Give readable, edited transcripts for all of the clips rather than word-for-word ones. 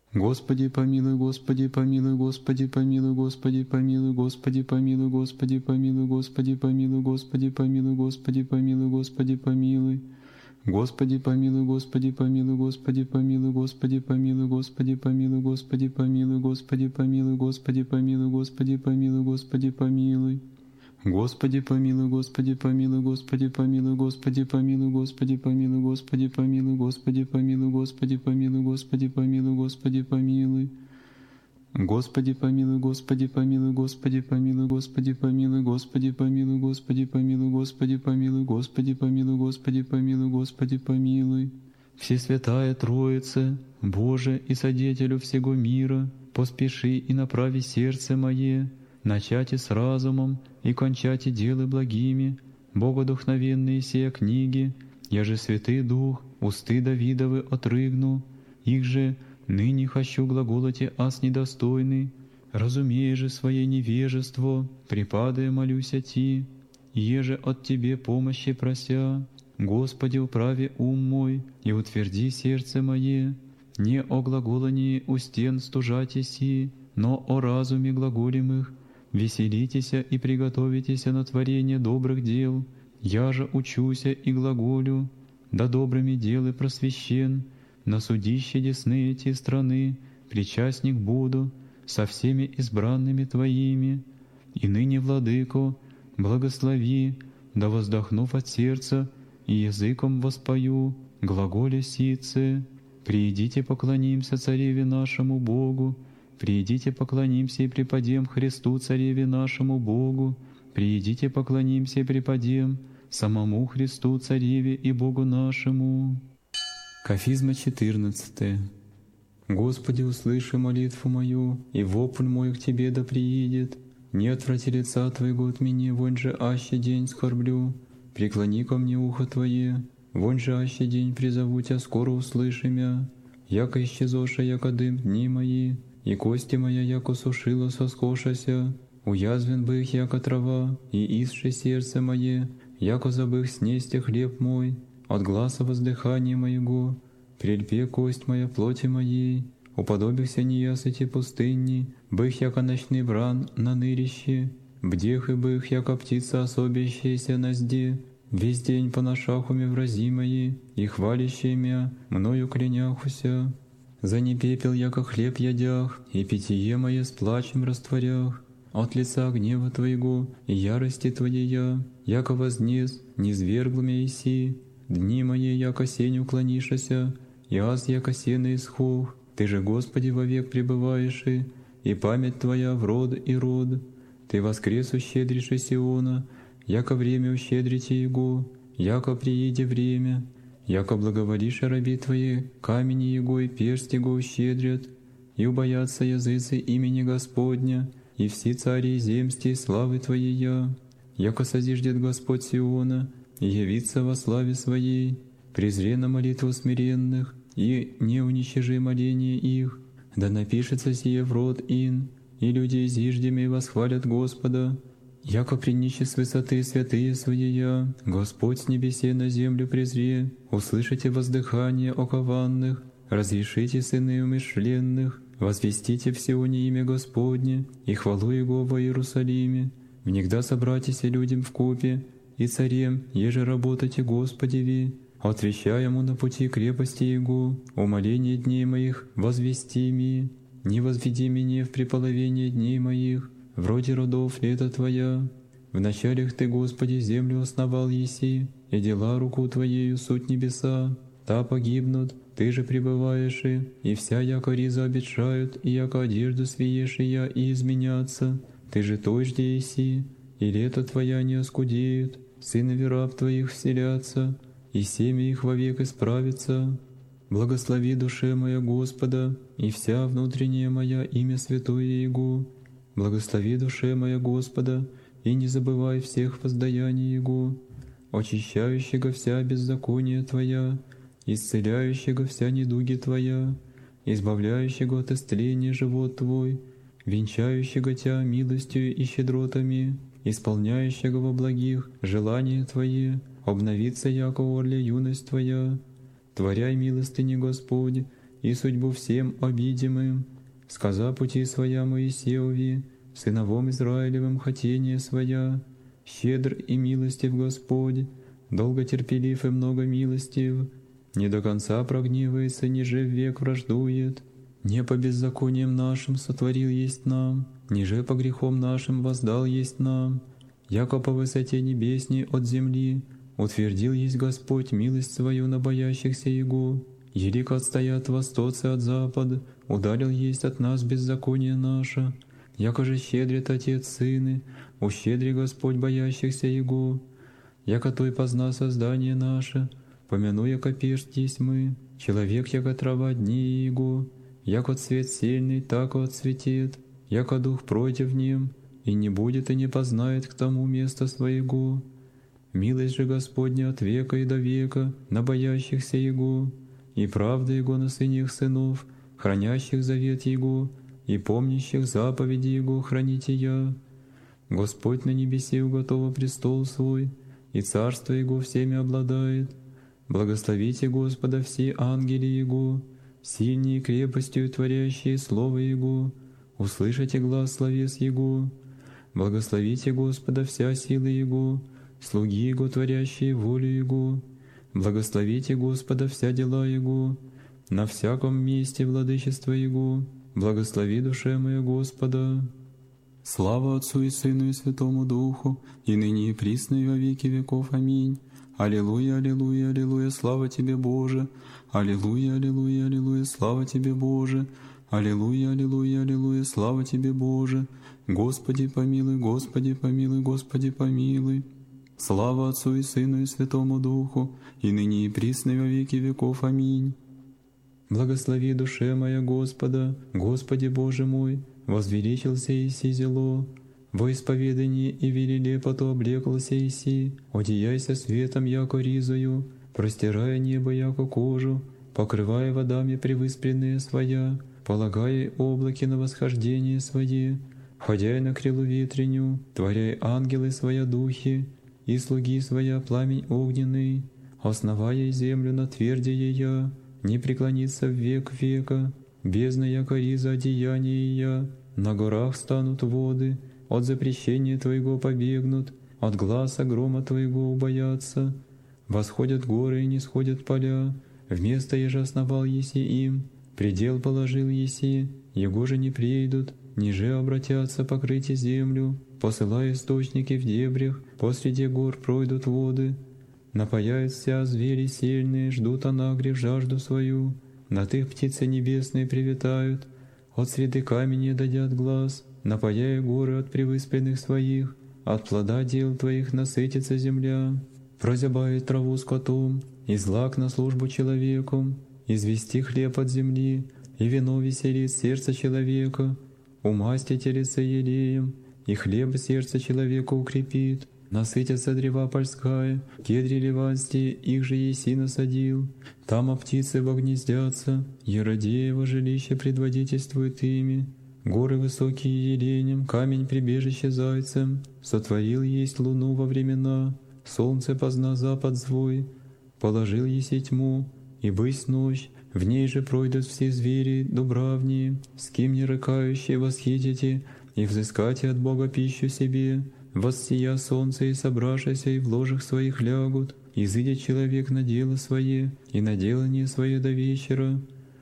Господи помилуй, Господи помилуй, Господи помилуй, Господи помилуй, Господи помилуй, Господи помилуй, Господи помилуй, Господи помилуй, Господи помилуй, Господи помилуй. Господи помилуй, Господи помилуй, Господи помилуй, Господи помилуй, Господи помилуй, Господи помилуй, Господи помилуй, Господи помилуй, Господи помилуй, Господи помилуй. Господи помилуй, Господи помилуй, Господи помилуй, Господи помилуй, Господи помилуй, Господи помилуй, Господи помилуй, Господи помилуй, Господи помилуй, Господи помилуй. Господи помилуй, Господи помилуй, Господи помилуй, Господи помилуй, Господи помилуй, Господи помилуй, Господи помилуй, Господи помилуй, Господи помилуй, Господи помилуй. Всесвятая Троица, Боже и Содетелю всего мира, поспеши и направи сердце мое, начати с разумом и кончати делы благими, богодухновенные сия книги, я же Святый Дух, усты Давидовы отрыгну, их же ныне хочу глаголоте аз недостойный, разумея же свое невежество, припадая молюся Ти, еже от Тебе помощи прося, Господи, управи ум мой и утверди сердце мое, не о глаголании у стен стужати си, но о разуме глаголемых, веселитеся и приготовитеся на творение добрых дел, я же учуся и глаголю, да добрыми делы просвещен, на судище десны эти страны, причастник буду со всеми избранными Твоими, и ныне, Владыко, благослови, да воздохнув от сердца и языком воспою, глаголе сице, приидите поклонимся Цареве нашему Богу, приидите поклонимся и преподем Христу Цареве нашему Богу, приидите поклонимся и преподем самому Христу Цареве и Богу нашему. Кафизма 14. Господи, услыши молитву мою, и вопль мой к Тебе да приидет. Не отврати лица Твоего от меня, вонь же аще день скорблю. Преклони ко мне ухо Твое, вонь же аще день призову Тя, скоро услыши мя. Яко исчезоша, яко дым дни мои, и кости моя, яко сушила соскошася. Уязвен бых, яко трава, и исше сердце мое, яко забых снесте хлеб мой. От гласа воздыхания моего, прельпе кость моя плоти моей, уподобихся неясыти пустыни, бых, яко ночный вран на нырище, бдех и бых, яко птица особящаяся на зде, весь день по нашахуме врази мои, и хвалящие мя, мною кляняхуся. За не пепел, яко хлеб ядях, и питье мое с плачем растворях, от лица гнева Твоего и ярости Твоей, яко вознес, низвергл мя иси. Дни мои, яко сень уклонишася, и аз, яко сено исхох. Ты же, Господи, вовек пребываешь, и память Твоя в род и род. Ты воскрес ущедрише Сиона, яко время ущедрите Его, яко прииде время, яко благоволишь раби Твои, камени Его и перст Его ущедрят, и убоятся языцы имени Господня, и все цари земсти славы Твоей, яко созиждет Господь Сиона, и явится во славе Своей, презре на молитву смиренных, и не уничижи моление их, да напишется сие в род ин, и люди изиждями восхвалят Господа, яко принищи с высоты святые Своя, Господь с небесе на землю презре, услышите воздыхание окованных, разрешите сыны умышленных, возвестите в Сионе имя Господне и хвалу Его во Иерусалиме, внегда собратись людям в купе, и царем, еже работайте Господеви, отвещай Ему на пути крепости Его, умоление дней моих возвести ми, не возведи меня в преполовение дней моих, вроде родов лета Твоя. В началях Ты, Господи, землю основал еси, и дела руку Твоею суть небеса, та погибнут, Ты же пребываешь, и вся яко риза обетшают, и яко одежду свиешия и изменятся, Ты же той жде еси, и лето Твоя не оскудеют, сынови раб Твоих вселятся, и семя их вовек исправится. Благослови душе моя Господа, и вся внутренняя моя имя святое Его. Благослови душе моя Господа, и не забывай всех воздаяний Его, очищающего вся беззакония Твоя, исцеляющего вся недуги Твоя, избавляющего от истления живот Твой, венчающего Тя милостью и щедротами, исполняющего во благих желания Твои, обновится яко орле юность Твоя. Творяй милостыни, Господь, и судьбу всем обидимым. Сказа пути своя Моисеови, сыновом Израилевым хотение своя, щедр и милостив Господь, долго терпелив и много милостив, не до конца прогневается, ниже век враждует, не по беззакониям нашим сотворил есть нам, ниже по грехам нашим воздал есть нам, яко по высоте небесней от земли утвердил есть Господь милость свою на боящихся Его. Елико отстоят востоцы от запада, ударил есть от нас беззаконие наше. Яко же щедрит Отец Сыны, ущедри Господь боящихся Его. Яко Той позна создание наше, помянуя копешт есть мы, человек, яко трава дни Его. Яко цвет сильный, так отцветет, яко дух против нем, и не будет и не познает к тому места своего. Милость же Господня от века и до века на боящихся Его, и правда Его на сыньях сынов, хранящих завет Его, и помнящих заповеди Его храните я. Господь на небесе уготова престол свой, и царство Его всеми обладает. Благословите Господа все ангели Его, сильнее крепостью творящие слово Его, услышите глас словес Его. Благословите Господа вся сила Его, слуги Его, творящие волю Его. Благословите Господа вся дела Его, на всяком месте владычества Его. Благослови душе моя Господа. Слава Отцу и Сыну и Святому Духу, и ныне и присно и во веки веков. Аминь. Аллилуйя, аллилуйя, аллилуйя, слава Тебе, Боже. Аллилуйя, аллилуйя, аллилуйя, слава Тебе, Боже. Аллилуйя, аллилуйя, аллилуйя, слава Тебе, Боже. Господи помилуй, Господи помилуй, Господи помилуй. Слава Отцу и Сыну и Святому Духу, и ныне и присно и во веки веков. Аминь. Благослови душе моя Господа, Господи Боже мой, возвеличился Иси зело, во исповедании и велилепоту облеклся Иси, одеяйся светом яко ризою, простирая небо яко кожу, покрывая водами превыспренные своя, полагая облаки на восхождение свое, входя на крилу ветреню, творяй ангелы своя духи, и слуги своя пламень огненный, основая землю на тверде ея, не преклонится в век века, бездна яко риза одеяния я, на горах станут воды, от запрещения Твоего побегнут, от гласа грома Твоего убоятся. Восходят горы и не сходят поля, вместо еже основал еси им, предел положил еси, его же не прейдут, ниже обратятся покрыть землю, посылая источники в дебрях, посреди гор пройдут воды. Напаяют вся звери сильные, ждут анагрев жажду свою, на их птицы небесные привитают, от среды камени дадят глаз, напаяя горы от превыспренных своих, от плода дел Твоих насытится земля. Прозябает траву скотом, и злак на службу человеку, извести хлеб от земли, и вино веселит сердце человека, умасти телеса елеем, и хлеб сердце человека укрепит. Насытятся древа польская, кедри ливанские, их же еси насадил. Там о птицы вогнездятся, Еродеево жилище предводительствует ими. Горы высокие еленем, камень прибежище зайцем. Сотворил есть луну во времена, солнце позна запад звой. Положил еси тьму, и бысь ночь, в ней же пройдут все звери дубравние. С кем не рыкающие восхитите, и взыскате от Бога пищу себе. Воссия солнце и собравшися, и в ложах своих лягут, изыдет человек на дело свое, и на делание свое до вечера.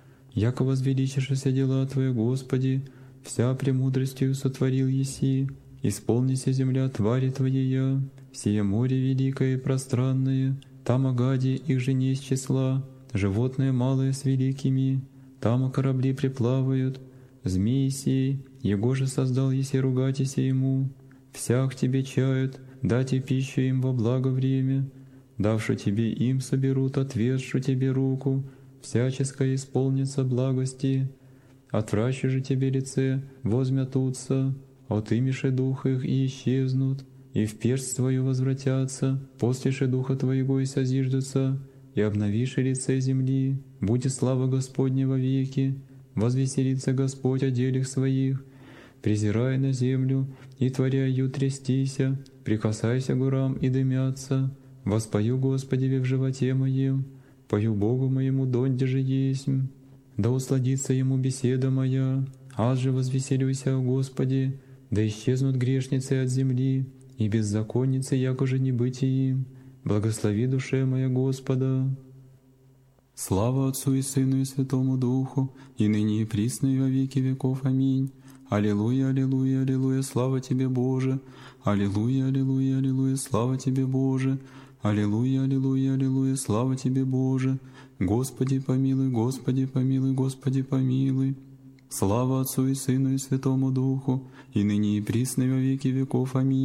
Яко возвеличишься дела Твои, Господи, вся премудростью сотворил еси, исполнися земля твари Твоея, сие море великое и пространное, там огади их же не из числа, животные малые с великими, там корабли приплавают, змеи сей, его же создал еси ругатися ему. Всяк Тебе чают, дайте пищу им во благо время, давши Тебе им соберут, отверзшу Тебе руку, всяческое исполнится благости, отвращу же Тебе лице, возмятутся, отымеши дух их и исчезнут, и в перст Твою возвратятся, послеши духа Твоего и созиждутся, и обновиши лице земли, будет слава Господня во веки, возвеселится Господь о делах Своих, презирая на землю, и творяю трястися, прикасайся горам и дымятся. Воспою Господи в животе моем, пою Богу моему донде же есмь. да усладится ему беседа моя. Аз же возвеселюся в Господе, да исчезнут грешницы от земли, и беззаконницы, якоже не быть им. Благослови душе моя Господа. Слава Отцу и Сыну и Святому Духу, и ныне и присно и во веки веков. Аминь. Аллилуйя, аллилуйя, аллилуйя, слава Тебе, Боже! Аллилуйя, аллилуйя, аллилуйя, слава Тебе, Боже! Аллилуйя, аллилуйя, аллилуйя, слава Тебе, Боже! Господи помилуй, Господи помилуй, Господи помилуй! Слава Отцу и Сыну и Святому Духу, и ныне и присно и во веки веков. Аминь.